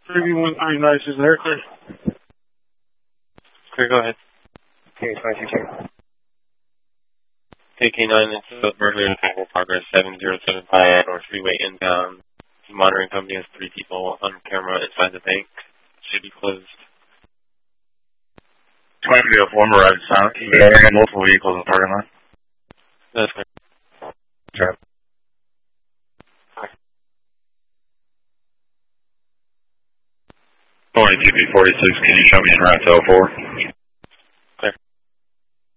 3B13 license there, clear. Clear, go ahead. Okay, 22 check. KK9, it's burglary in full progress, 7075 North Freeway inbound. The monitoring company has 3 people on camera inside the bank. Should be closed. 20 former right silent. Yeah, I got multiple vehicles in the parking lot. That's clear. Sure. 22B46, can you show me in route to L4?